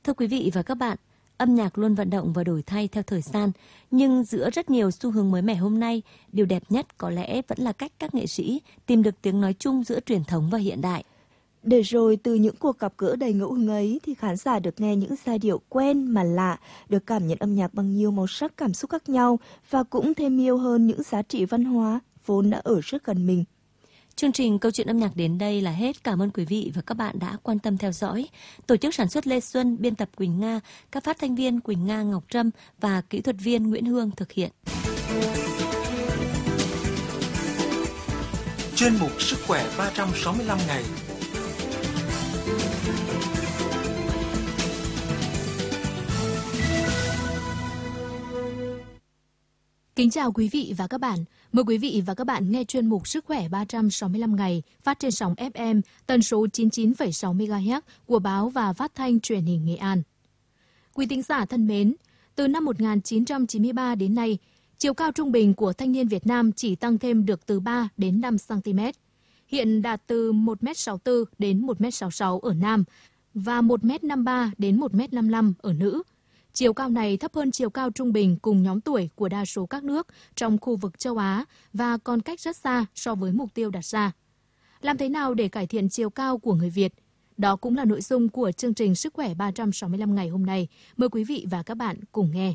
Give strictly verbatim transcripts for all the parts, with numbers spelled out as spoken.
Thưa quý vị và các bạn, âm nhạc luôn vận động và đổi thay theo thời gian, nhưng giữa rất nhiều xu hướng mới mẻ hôm nay, điều đẹp nhất có lẽ vẫn là cách các nghệ sĩ tìm được tiếng nói chung giữa truyền thống và hiện đại. Để rồi từ những cuộc gặp gỡ đầy ngẫu hứng ấy thì khán giả được nghe những giai điệu quen mà lạ, được cảm nhận âm nhạc bằng nhiều màu sắc cảm xúc khác nhau và cũng thêm yêu hơn những giá trị văn hóa vốn đã ở rất gần mình. Chương trình Câu chuyện âm nhạc đến đây là hết. Cảm ơn quý vị và các bạn đã quan tâm theo dõi. Tổ chức sản xuất Lê Xuân, biên tập Quỳnh Nga, các phát thanh viên Quỳnh Nga, Ngọc Trâm và kỹ thuật viên Nguyễn Hương thực hiện. Chuyên mục Sức khỏe ba trăm sáu mươi lăm ngày. Kính chào quý vị và các bạn. Mời quý vị và các bạn nghe chuyên mục Sức khỏe ba trăm sáu mươi lăm ngày phát trên sóng ép em tần số chín mươi chín phẩy sáu mê ga héc của báo và phát thanh truyền hình Nghệ An. Quý thính giả thân mến, từ năm một nghìn chín trăm chín mươi ba đến nay, chiều cao trung bình của thanh niên Việt Nam chỉ tăng thêm được từ ba đến năm xăng ti mét. Hiện đạt từ một mét sáu mươi tư đến một mét sáu mươi sáu ở nam và một mét năm mươi ba đến một mét năm mươi lăm ở nữ. Chiều cao này thấp hơn chiều cao trung bình cùng nhóm tuổi của đa số các nước trong khu vực châu Á và còn cách rất xa so với mục tiêu đặt ra. Làm thế nào để cải thiện chiều cao của người Việt? Đó cũng là nội dung của chương trình Sức khỏe ba trăm sáu mươi lăm ngày hôm nay. Mời quý vị và các bạn cùng nghe.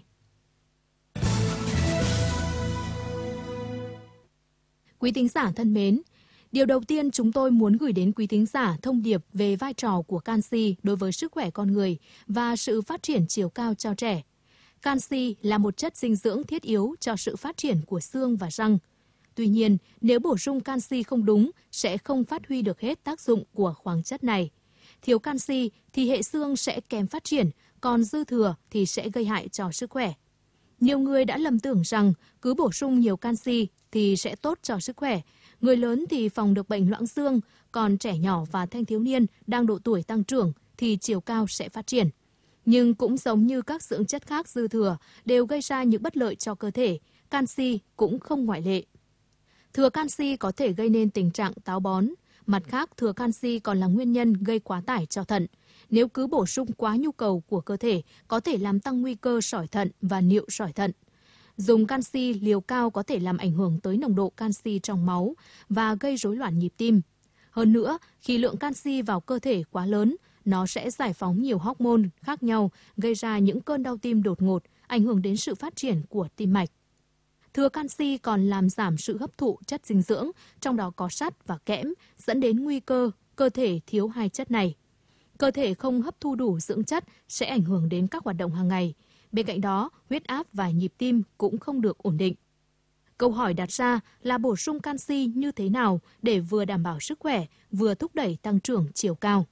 Quý thính giả thân mến, điều đầu tiên chúng tôi muốn gửi đến quý thính giả thông điệp về vai trò của canxi đối với sức khỏe con người và sự phát triển chiều cao cho trẻ. Canxi là một chất dinh dưỡng thiết yếu cho sự phát triển của xương và răng. Tuy nhiên, nếu bổ sung canxi không đúng, sẽ không phát huy được hết tác dụng của khoáng chất này. Thiếu canxi thì hệ xương sẽ kém phát triển, còn dư thừa thì sẽ gây hại cho sức khỏe. Nhiều người đã lầm tưởng rằng cứ bổ sung nhiều canxi thì sẽ tốt cho sức khỏe. Người lớn thì phòng được bệnh loãng xương, còn trẻ nhỏ và thanh thiếu niên đang độ tuổi tăng trưởng thì chiều cao sẽ phát triển. Nhưng cũng giống như các dưỡng chất khác dư thừa đều gây ra những bất lợi cho cơ thể, canxi cũng không ngoại lệ. Thừa canxi có thể gây nên tình trạng táo bón. Mặt khác, thừa canxi còn là nguyên nhân gây quá tải cho thận. Nếu cứ bổ sung quá nhu cầu của cơ thể, có thể làm tăng nguy cơ sỏi thận và niệu sỏi thận. Dùng canxi liều cao có thể làm ảnh hưởng tới nồng độ canxi trong máu và gây rối loạn nhịp tim. Hơn nữa, khi lượng canxi vào cơ thể quá lớn, nó sẽ giải phóng nhiều hormone khác nhau, gây ra những cơn đau tim đột ngột, ảnh hưởng đến sự phát triển của tim mạch. Thừa canxi còn làm giảm sự hấp thụ chất dinh dưỡng, trong đó có sắt và kẽm, dẫn đến nguy cơ cơ thể thiếu hai chất này. Cơ thể không hấp thu đủ dưỡng chất sẽ ảnh hưởng đến các hoạt động hàng ngày. Bên cạnh đó, huyết áp và nhịp tim cũng không được ổn định. Câu hỏi đặt ra là bổ sung canxi như thế nào để vừa đảm bảo sức khỏe, vừa thúc đẩy tăng trưởng chiều cao.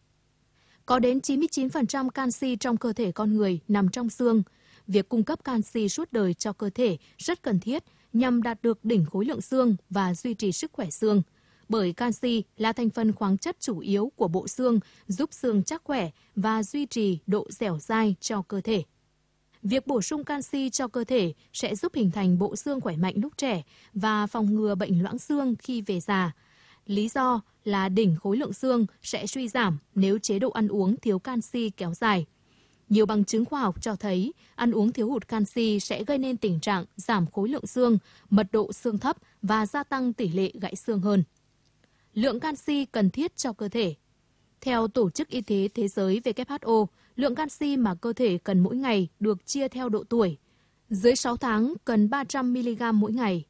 Có đến chín mươi chín phần trăm canxi trong cơ thể con người nằm trong xương. Việc cung cấp canxi suốt đời cho cơ thể rất cần thiết nhằm đạt được đỉnh khối lượng xương và duy trì sức khỏe xương. Bởi canxi là thành phần khoáng chất chủ yếu của bộ xương, giúp xương chắc khỏe và duy trì độ dẻo dai cho cơ thể. Việc bổ sung canxi cho cơ thể sẽ giúp hình thành bộ xương khỏe mạnh lúc trẻ và phòng ngừa bệnh loãng xương khi về già. Lý do là đỉnh khối lượng xương sẽ suy giảm nếu chế độ ăn uống thiếu canxi kéo dài. Nhiều bằng chứng khoa học cho thấy ăn uống thiếu hụt canxi sẽ gây nên tình trạng giảm khối lượng xương, mật độ xương thấp và gia tăng tỷ lệ gãy xương hơn. Lượng canxi cần thiết cho cơ thể. Theo Tổ chức Y tế Thế giới W H O, lượng canxi mà cơ thể cần mỗi ngày được chia theo độ tuổi. Dưới sáu tháng cần ba trăm mi li gam mỗi ngày,